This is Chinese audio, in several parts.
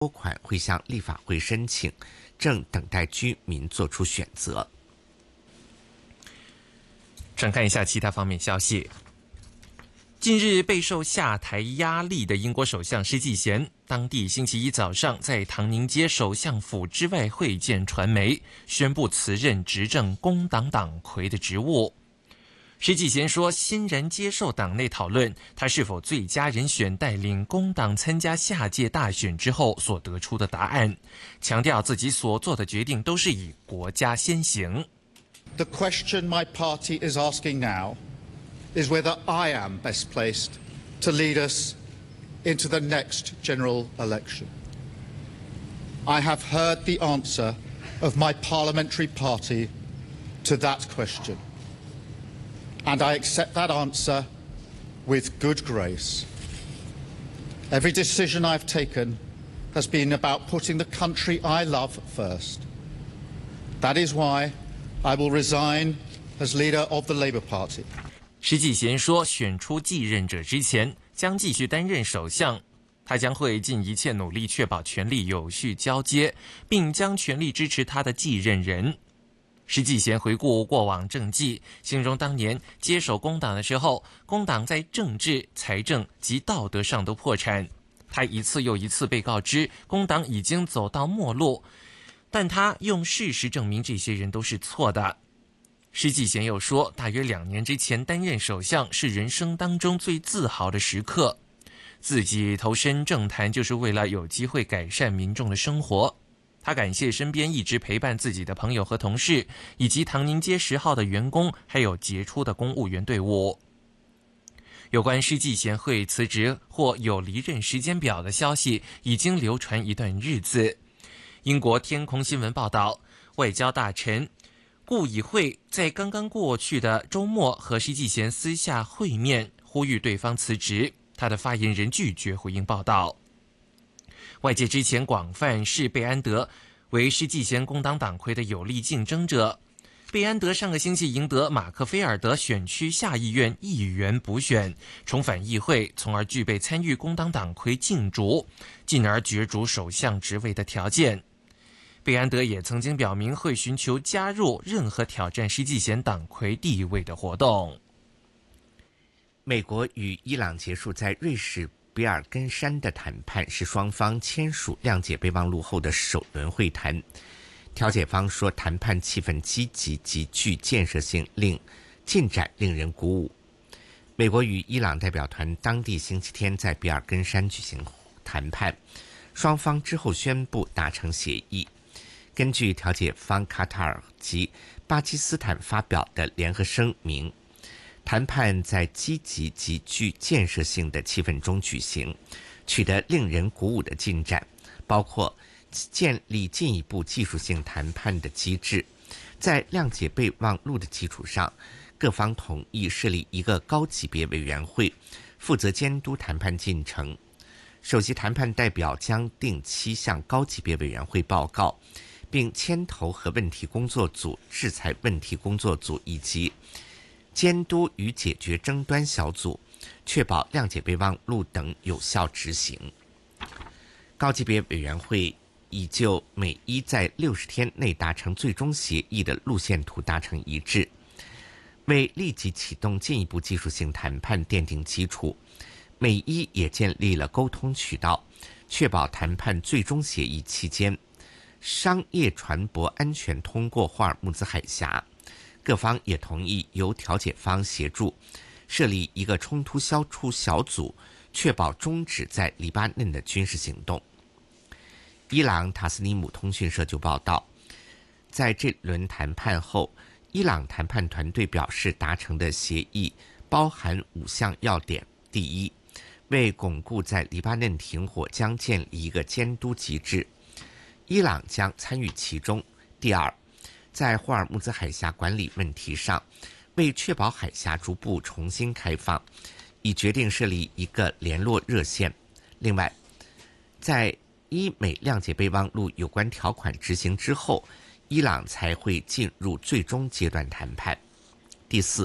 拨款会向立法会申请，正等待居民做出选择。 转看一下其他方面消息。近日备受下台压力的英国首相施纪贤，当地星期一早上在唐宁街首相府之外会见传媒，宣布辞任执政工党党魁的职务。施纪贤说，欣然接受党内讨论他是否最佳人选带领工党参加下届大选之后所得出的答案，强调自己所做的决定都是以国家先行。 The question my party is asking now is whether I am best placed to lead us into the next general election. I have heard the answer of my parliamentary party to that question, and I accept that answer with good grace. Every decision I've taken has been about putting the country I love first. That is why I will resign as leader of the Labour Party. 施纪贤说，选出继任者之前将继续担任首相，他将会尽一切努力确保权力有序交接，并将全力支持他的继任人。施纪贤回顾过往政绩，形容当年接手工党的时候，工党在政治、财政及道德上都破产。他一次又一次被告知工党已经走到末路，但他用事实证明这些人都是错的。施纪贤又说，大约2年之前担任首相是人生当中最自豪的时刻，自己投身政坛就是为了有机会改善民众的生活。他感谢身边一直陪伴自己的朋友和同事，以及唐宁街10号的员工，还有杰出的公务员队伍。有关施纪贤会辞职或有离任时间表的消息已经流传一段日子。英国天空新闻报道，外交大臣顾以惠在刚刚过去的周末和施纪贤私下会面，呼吁对方辞职。他的发言人拒绝回应报道。外界之前广泛视贝安德为施纪贤工党党魁的有力竞争者。贝安德上个星期赢得马克菲尔德选区下议院议员补选，重返议会，从而具备参与工党党魁竞逐，进而角逐首相职位的条件。贝安德也曾经表明会寻求加入任何挑战施纪贤党魁地位的活动。 美国与伊朗结束在瑞士比尔根山的谈判，是双方签署谅解备忘录后的首轮会谈。调解方说，谈判气氛积极及具建设性，进展令人鼓舞。美国与伊朗代表团当地星期天在比尔根山举行谈判，双方之后宣布达成协议。根据调解方卡塔尔及巴基斯坦发表的联合声明，谈判在积极及具建设性的气氛中举行，取得令人鼓舞的进展，包括建立进一步技术性谈判的机制。在谅解备忘录的基础上，各方同意设立一个高级别委员会，负责监督谈判进程。首席谈判代表将定期向高级别委员会报告，并牵头和问题工作组、制裁问题工作组以及监督与解决争端小组，确保谅解备忘录等有效执行。高级别委员会已就美伊在60天内达成最终协议的路线图达成一致，为立即启动进一步技术性谈判奠定基础。美伊也建立了沟通渠道，确保谈判最终协议期间，商业船舶安全通过霍尔木兹海峡。各方也同意由调解方协助设立一个冲突消除小组，确保终止在黎巴嫩的军事行动。伊朗塔斯尼姆通讯社就报道，在这轮谈判后，伊朗谈判团队表示达成的协议包含5项要点。第一，为巩固在黎巴嫩停火，将建立一个监督机制，伊朗将参与其中。第二，在霍尔木兹海峡管理问题上，为确保海峡逐步重新开放，已决定设立一个联络热线。另外，在伊美谅解备忘录有关条款执行之后，伊朗才会进入最终阶段谈判。第四，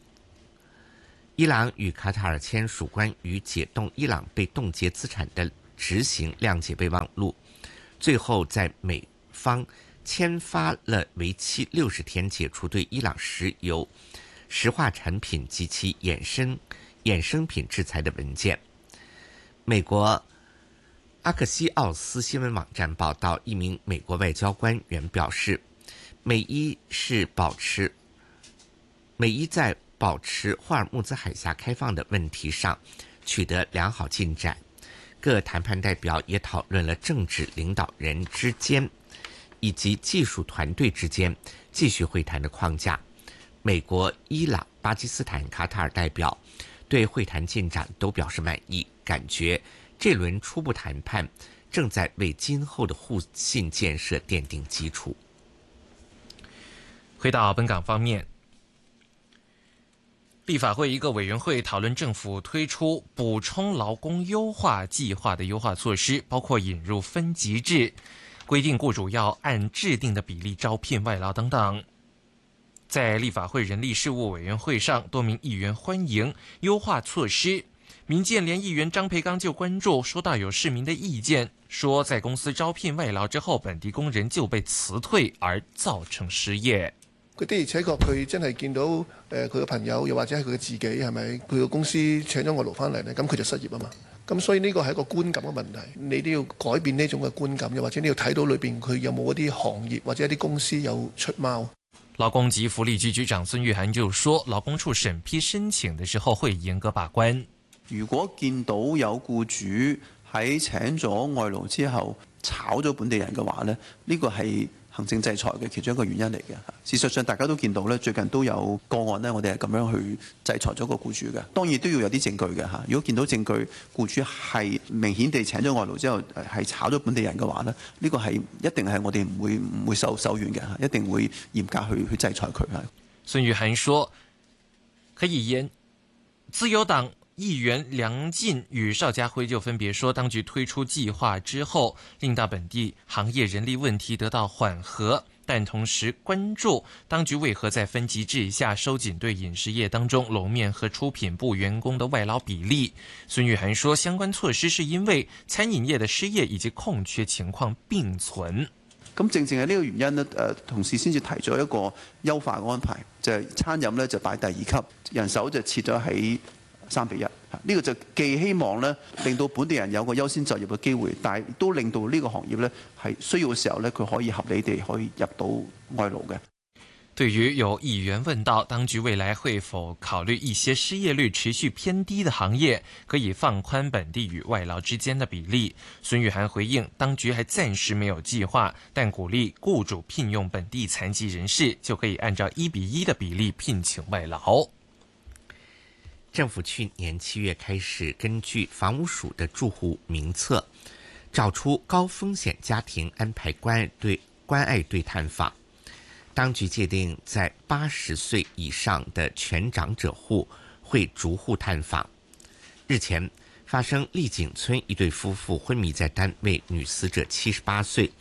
伊朗与卡塔尔签署关于解冻伊朗被冻结资产的执行谅解备忘录，最后在美方签发了为期60天解除对伊朗石油、石化产品及其衍生品制裁的文件。美国阿克西奥斯新闻网站报道，一名美国外交官员表示，美伊在保持霍尔木兹海峡开放的问题上取得良好进展。各谈判代表也讨论了政治领导人之间以及技术团队之间继续会谈的框架。美国、伊朗、巴基斯坦、卡塔尔代表对会谈进展都表示满意，感觉这轮初步谈判正在为今后的互信建设奠定基础。 回到本港方面，立法会一个委员会讨论政府推出补充劳工优化计划的优化措施，包括引入分级制，规定雇主要按制定的比例招聘外劳等等。在立法会人力事务委员会上，多名议员欢迎优化措施。民建联议员张培刚就关注，说到有市民的意見，說在公司招聘外勞之後，本地工人就被辭退而造成失業。 佢的而且確佢真係見到佢嘅朋友，又或者係佢嘅自己，係咪佢個公司請咗外勞翻嚟呢？咁佢就失業啊嘛。咁所以呢個係一個觀感嘅問題，你都要改變呢種嘅觀感，又或者你要睇到裏邊佢有冇一啲行業或者一啲公司有出貓。 勞工及福利局局長孫玉菡就說，勞工處審批申請的時候會嚴格把關。 如果見到有僱主喺請咗外勞之後炒咗本地人嘅話呢，呢個係行政制裁嘅其中一個原因嚟嘅。事實上大家都見到呢，最近都有個案呢，我哋係咁樣去制裁咗個僱主嘅。當然都要有啲證據嘅嚇。如果見到證據僱主係明顯地請咗外勞之後係炒咗本地人嘅話呢，呢個係一定係我哋唔會手軟嘅嚇，一定會嚴格去制裁佢。 孫玉菡說，可以言自由黨議員梁進與邵家輝就分別說，當局推出計劃之後，令到本地行業人力問題得到緩和，但同時關注當局為何在分級制下收緊對飲食業當中樓面和出品部員工的外勞比例。孫玉菡說，相關措施是因為餐飲業的失業以及空缺情況並存。 咁正係呢個原因呢，同事先至提咗一個優化安排，就係餐飲呢就擺第2級，人手就設咗喺3:1，呢個就既希望呢令到本地人有個優先就業嘅機會，但係都令到呢個行業呢係需要嘅時候呢，佢可以合理地可以入到外勞嘅。 對於有議員問到當局未來會否考慮一些失業率持續偏低的行業，可以放寬本地與外勞之間的比例，孫玉菡回應，當局還暫時沒有計劃，但鼓勵雇主聘用本地殘疾人士，就可以按照1:1的比例聘請外勞。 政府去年7月開始根據房屋署的住戶名冊，找出高風險家庭安排關愛隊探訪。當局界定在80歲以上的全長者戶會逐戶探訪。日前發生麗景村一對夫婦昏迷在單位，女死者78歲，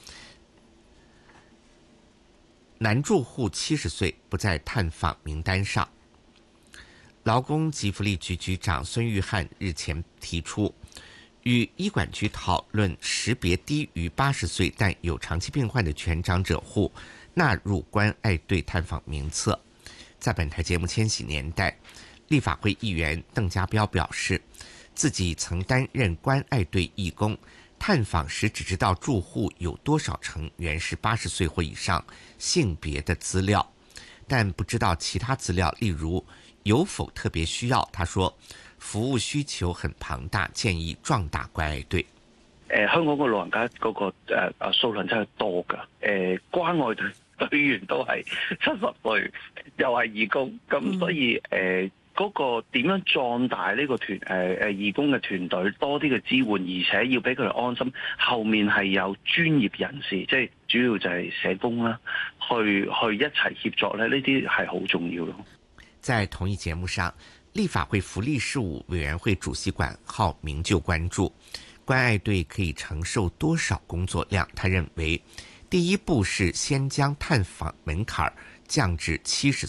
男住戶70歲，不在探訪名單上。勞工及福利局局長孫玉菡日前提出，與醫管局討論識別低於80歲但有長期病患的全長者戶納入關愛隊探訪名冊。在本台節目《千禧年代》，立法會議員鄧家彪表示，自己曾擔任關愛隊義工，探訪時只知道住戶有多少成員是80歲或以上性別的資料，但不知道其他資料，例如有否特別需要。他說服務需求很龐大，建議壯大關愛隊。 香港個老人家嗰個數量真係多㗎。關愛隊員都係70歲，又係義工，咁所以嗰個點樣壯大呢個義工嘅團隊，多啲嘅支援，而且要俾佢哋安心。後面係有專業人士，即係主要就係社工啦，去一齊協作咧，呢啲係好重要咯。 在同一節目上，立法會福利事務委員會主席管浩明就關注關愛隊可以承受多少工作量。他認為第一步是先將探訪門檻降至70歲。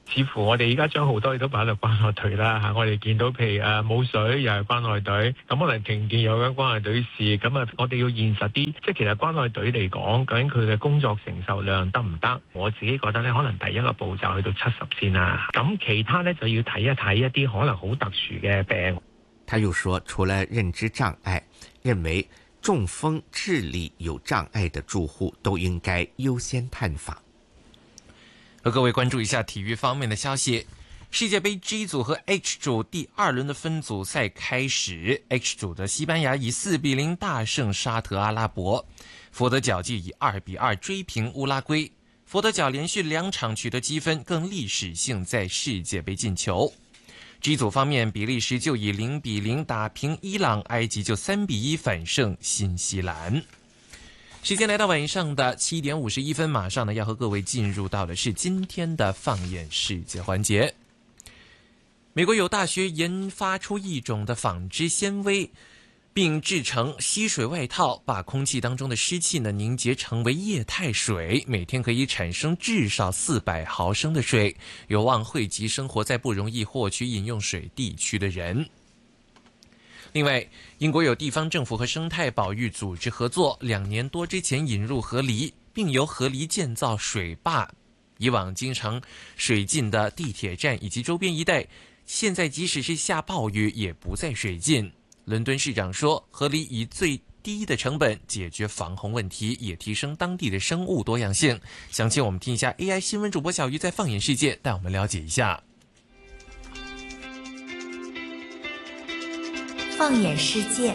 似乎我哋而家將好多嘢都擺落關愛隊啦嚇，我哋見到譬如冇水又係關愛隊，咁可能停電有間關愛隊事，咁啊我哋要現實啲，即係其實關愛隊嚟講，究竟佢嘅工作承受量得唔得？我自己覺得咧，可能第一個步驟去到70先啦，咁其他咧就要睇一睇一啲可能好特殊嘅病。 他又說，除了認知障礙，認為中風智力有障礙的住戶都應該優先探訪。 和各位關注一下體育方面的消息。世界杯 G 組和 H 組第2輪的分組賽開始， H 組的西班牙以4-0大勝沙特阿拉伯，佛得角以2-2追平烏拉圭。佛得角連續2場取得積分，更歷史性在世界杯進球。G 組方面，比利時就以0-0打平伊朗，埃及就3-1反勝新西蘭。時間來到晚上的7點51分，馬上呢要和各位進入到的是今天的放眼世界環節。美國有大學研發出一種的紡織纖維，並製成吸水外套，把空氣當中的濕氣呢凝結成為液態水，每天可以產生至少400毫升的水，有望惠及生活在不容易獲取飲用水地區的人。另外，英國有地方政府和生態保育組織合作，2年多之前引入河狸，並由河狸建造水壩。以往經常水浸的地鐵站以及周邊一帶，現在即使是下暴雨也不再水浸。倫敦市長說，河狸以最低的成本解決防洪問題，也提升當地的生物多樣性。詳情我們聽一下 AI 新聞主播小魚在放眼世界帶我們了解一下。 放眼世界，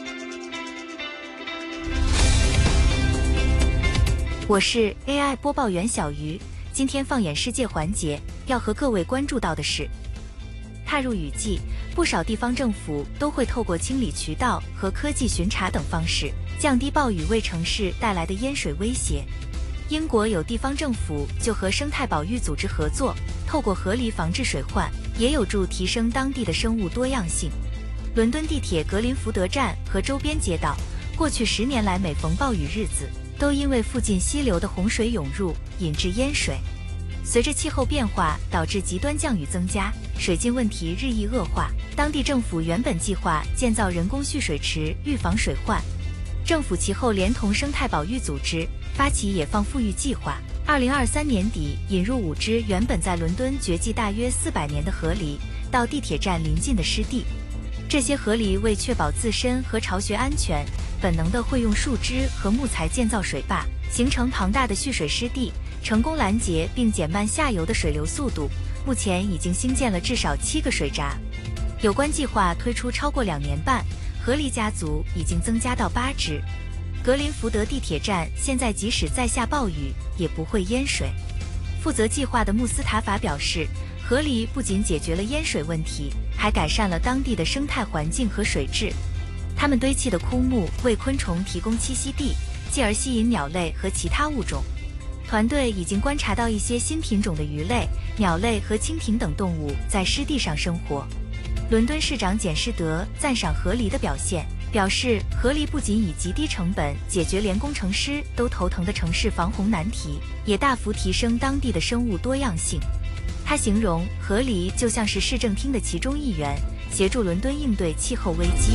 我是 AI 播報員小魚。今天放眼世界環節要和各位關注到的是，踏入雨季，不少地方政府都會透過清理渠道和科技巡查等方式，降低暴雨為城市帶來的淹水威脅。英國有地方政府就和生態保育組織合作，透過河狸防治水患，也有助提升當地的生物多樣性。倫敦地鐵格林福德站和周邊街道，過去10年來每逢暴雨日子，都因為附近溪流的洪水湧入，引致淹水。隨着氣候變化導致極端降雨增加，水浸問題日益惡化。當地政府原本計劃建造人工蓄水池預防水患，政府其後連同生態保育組織發起野放復育計劃，2023年底引入5隻原本在倫敦絕跡大約400年的河狸到地鐵站鄰近的濕地。這些河狸為確保自身和巢穴安全，本能地會用樹枝和木材建造水壩，形成龐大的蓄水濕地，成功攔截並減慢下游的水流速度。目前已經興建了至少7個水閘。有關計劃推出超過2年半，河狸家族已經增加到8隻。格林福德地鐵站現在即使再下暴雨，也不會淹水。負責計劃的穆斯塔法表示，河狸不僅解決了淹水問題，還改善了當地的生態環境和水質。它們堆砌的枯木為昆蟲提供棲息地，繼而吸引鳥類和其他物種。團隊已經觀察到一些新品種的魚類、鳥類和蜻蜓等動物在濕地上生活。倫敦市長簡士德讚賞河狸的表現，表示河狸不僅以極低成本解決連工程師都頭疼的城市防洪難題，也大幅提升當地的生物多樣性。他形容河狸就像是市政廳的其中一員，協助倫敦應對氣候危機。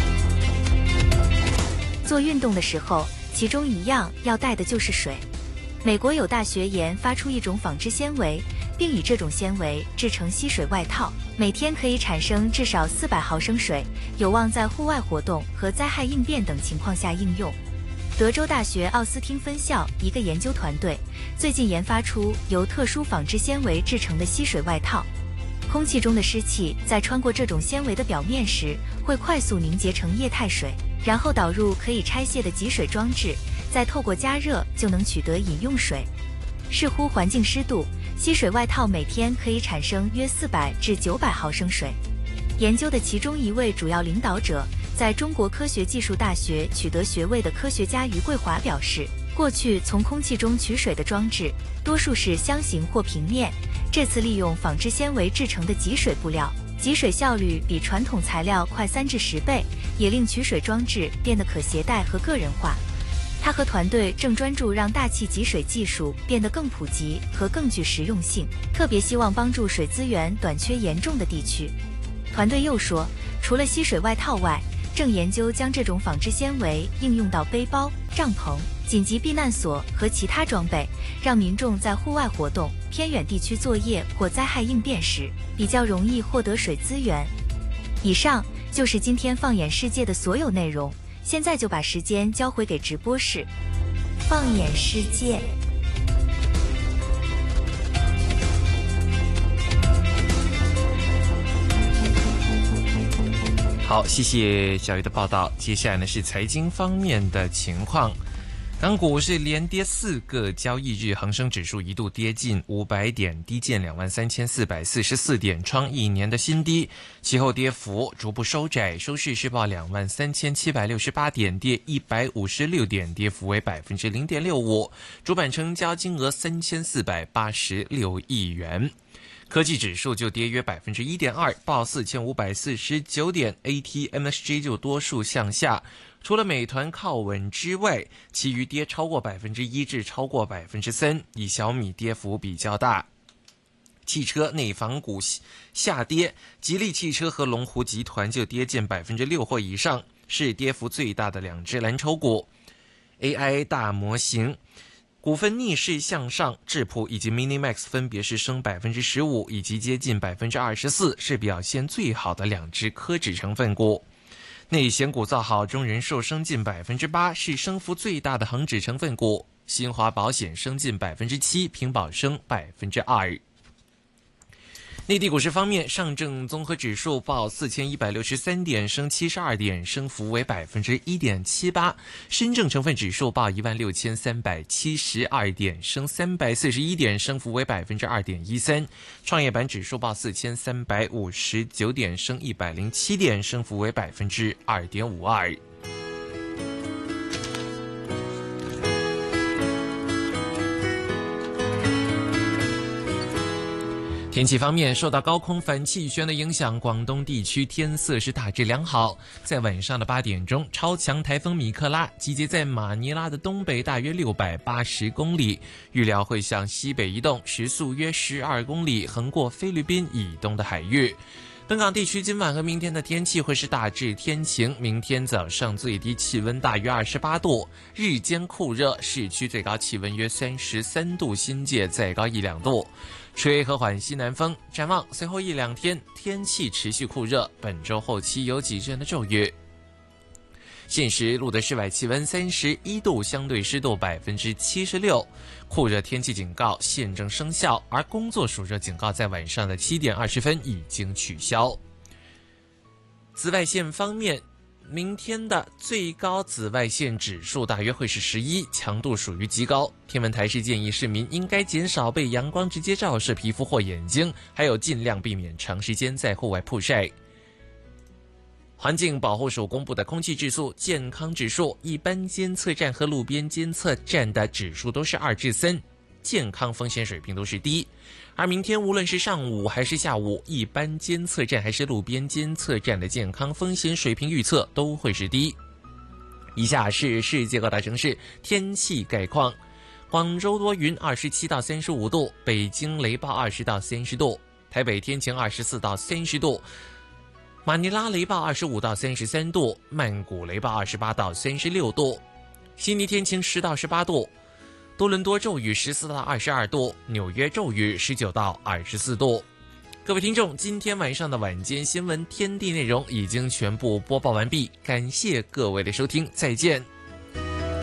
做運動的時候，其中一樣要帶的就是水。美國有大學研發出一種紡織纖維，並以這種纖維製成吸水外套，每天可以產生至少400毫升水，有望在戶外活動和災害應變等情況下應用。德州大學奧斯汀分校一個研究團隊最近研發出由特殊紡織纖維製成的吸水外套。空氣中的濕氣在穿過這種纖維的表面時，會快速凝結成液態水，然後導入可以拆卸的集水裝置，再透過加熱就能取得飲用水。視乎環境濕度，吸水外套每天可以產生約400至900毫升水。研究的其中一位主要領導者，在中國科學技術大學取得學位的科學家余桂華表示，過去從空氣中取水的裝置多數是箱型或平面，這次利用紡織纖維製成的集水布料，集水效率比傳統材料快3至10倍，也令取水裝置變得可攜帶和個人化。 他和团队正专注让大气集水技术变得更普及和更具实用性，特别希望帮助水资源短缺严重的地区。团队又说，除了吸水外套外，正研究将这种纺织纤维应用到背包、帐篷、紧急避难所和其他装备，让民众在户外活动、偏远地区作业或灾害应变时比较容易获得水资源。以上就是今天放眼世界的所有内容，现在就把时间交回给直播室。放眼世界。 好，谢谢小鱼的报道。接下来呢是财经方面的情况。港股是连跌4个交易日，恒生指数一度跌近500点，低见23,444点，创1年的新低。其后跌幅逐步收窄，收市是报23,768点，跌156点，跌幅为 0.65%。主板成交金额3486亿元。科技指数就跌约 1.2%， 报4549点 ，ATMSJ 就多数向下。除了美团靠稳之外，其余跌超过 1% 至超过 3%， 以小米跌幅比较大。汽车内房股下跌，吉利汽车和龙湖集团就跌近 6% 或以上，是跌幅最大的两只蓝筹股。AI 大模型股份逆势向上，智谱以及 Minimax 分别是升 15% 以及接近 24%， 是表现最好的两只科指成分股。内险股造好，中人寿升近 8%， 是升幅最大的恒指成分股。新华保险升近 7%， 平保升 2%。内地股市方面，上证综合指数报4163点，升72点，升幅为 1.78%。深证成分指数报16372点，升341点，升幅为 2.13%。创业板指数报4359点，升107点，升幅为 2.52%。天气方面，受到高空反气旋的影响，广东地区天色是大致良好。在晚上的8点钟，超强台风米克拉集结在马尼拉的东北大约680公里，预料会向西北移动，时速约12公里，横过菲律宾以东的海域。本港地区今晚和明天的天气会是大致天晴，明天早上最低气温大约28度，日间酷热，市区最高气温约33度，新界再高1-2度，吹和缓西南风。展望随后1-2天天气持续酷热，本周后期有几阵的骤雨。现时录的室外气温31度，相对湿度 76%， 酷热天气警告现正生效，而工作暑热警告在晚上的7点20分已经取消。紫外线方面，明天的最高紫外线指数大约会是11，强度属于极高。天文台是建议市民应该减少被阳光直接照射皮肤或眼睛，还有尽量避免长时间在户外曝晒。环境保护署公布的空气质素健康指数，一般监测站和路边监测站的指数都是2至3，健康风险水平都是低。而明天无论是上午还是下午，一般监测站还是路边监测站的健康风险水平预测都会是低。以下是世界各大城市天气概况：广州多云27到35度，北京雷暴20到30度，台北天晴24到30度，马尼拉雷暴25到33度，曼谷雷暴28到36度，悉尼天晴10到18度，多伦多骤雨14到22度，纽约骤雨19到24度。各位听众，今天晚上的晚间新闻天地内容已经全部播报完毕，感谢各位的收听，再见。